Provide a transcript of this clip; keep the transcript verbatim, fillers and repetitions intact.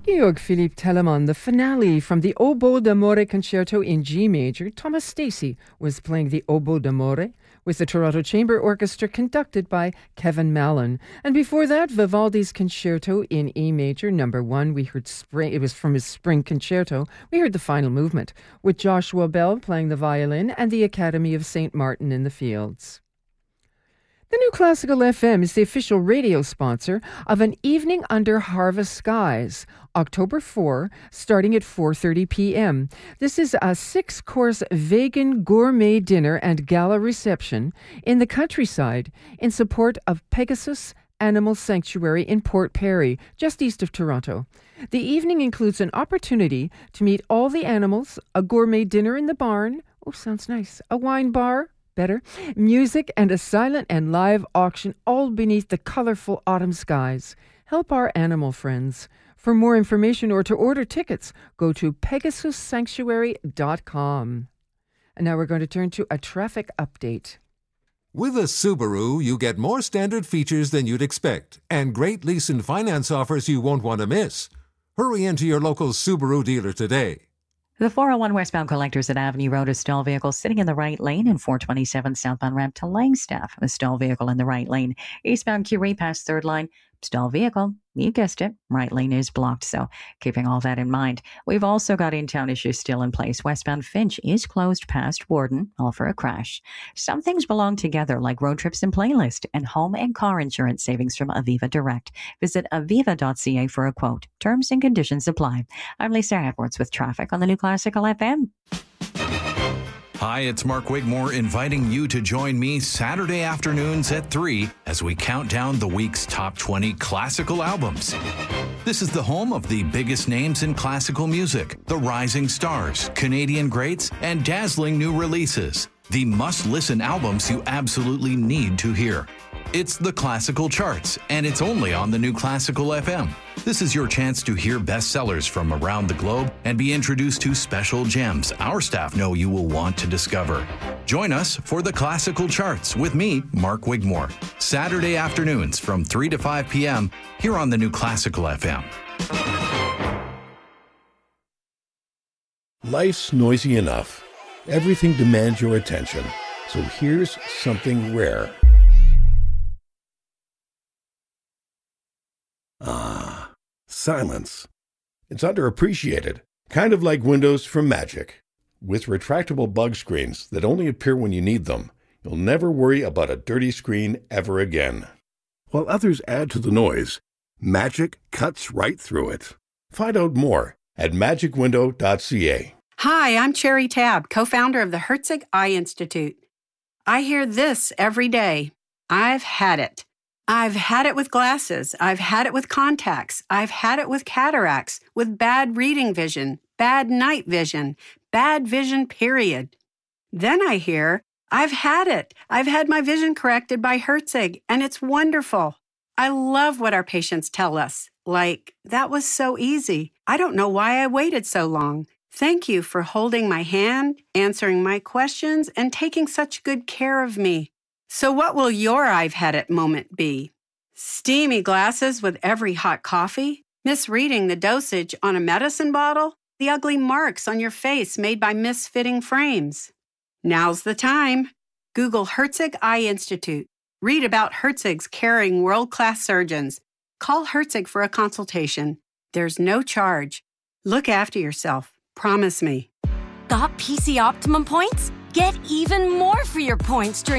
Georg Philipp Telemann, the finale from the Oboe d'Amore Concerto in G major. Thomas Stacy was playing the Oboe d'Amore with the Toronto Chamber Orchestra conducted by Kevin Mallon. And before that, Vivaldi's Concerto in E major, number one. We heard spring, it was from his Spring Concerto. We heard the final movement with Joshua Bell playing the violin and the Academy of Saint Martin in the Fields. The New Classical F M is the official radio sponsor of an Evening Under Harvest Skies, October fourth, starting at four thirty p.m. This is a six-course vegan gourmet dinner and gala reception in the countryside in support of Pegasus Animal Sanctuary in Port Perry, just east of Toronto. The evening includes an opportunity to meet all the animals, a gourmet dinner in the barn, oh, sounds nice, a wine bar, better, music, and a silent and live auction, all beneath the colorful autumn skies. Help our animal friends. For more information or to order tickets, go to pegasus sanctuary dot com. And now we're going to turn to a traffic update. With a Subaru, you get more standard features than you'd expect and great lease and finance offers you won't want to miss. Hurry into your local Subaru dealer today. The four oh one westbound collectors at Avenue Road, a stall vehicle sitting in the right lane, and four twenty-seven southbound ramp to Langstaff, a stall vehicle in the right lane. Eastbound Curie past third line, stall vehicle. You guessed it, right lane is blocked, so keeping all that in mind. We've also got in-town issues still in place. Westbound Finch is closed past Warden, all for a crash. Some things belong together, like road trips and playlist, and home and car insurance savings from Aviva Direct. Visit aviva dot c a for a quote. Terms and conditions apply. I'm Lisa Edwards with traffic on the New Classical F M. Hi, it's Mark Wigmore inviting you to join me Saturday afternoons at three as we count down the week's top twenty classical albums. This is the home of the biggest names in classical music, the rising stars, Canadian greats, and dazzling new releases. The must-listen albums you absolutely need to hear. It's the Classical Charts, and it's only on the New Classical F M. This is your chance to hear bestsellers from around the globe and be introduced to special gems our staff know you will want to discover. Join us for the Classical Charts with me, Mark Wigmore, Saturday afternoons from three to five p.m. here on the New Classical F M. Life's noisy enough. Everything demands your attention. So here's something rare. Ah, silence. It's underappreciated, kind of like windows from Magic. With retractable bug screens that only appear when you need them, you'll never worry about a dirty screen ever again. While others add to the noise, Magic cuts right through it. Find out more at magic window dot c a. Hi, I'm Cherry Tabb, co-founder of the Herzig Eye Institute. I hear this every day. I've had it. I've had it with glasses. I've had it with contacts. I've had it with cataracts, with bad reading vision, bad night vision, bad vision, period. Then I hear, I've had it. I've had my vision corrected by Herzig, and it's wonderful. I love what our patients tell us. Like, that was so easy. I don't know why I waited so long. Thank you for holding my hand, answering my questions, and taking such good care of me. So what will your I've had it moment be? Steamy glasses with every hot coffee? Misreading the dosage on a medicine bottle? The ugly marks on your face made by misfitting frames? Now's the time. Google Herzig Eye Institute. Read about Herzig's caring world-class surgeons. Call Herzig for a consultation. There's no charge. Look after yourself. Promise me. Got P C Optimum points? Get even more for your points during